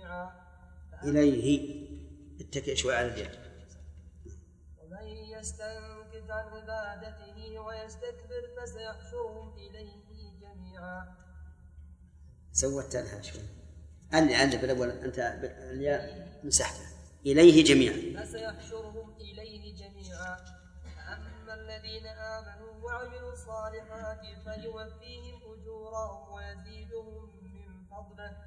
جميعا. إليه اتكئ شوي على اليد. ومن يستنكف عن عبادته ويستكبر فسيحشرهم إليه جميعا. سوت لها شوي اللي بالأول أنت الياء مسحتها. إليه جميعا. فسيحشرهم إليه جميعا. أما الذين آمنوا وعملوا الصالحات فيوفيهم أجورهم ويزيدهم من فضله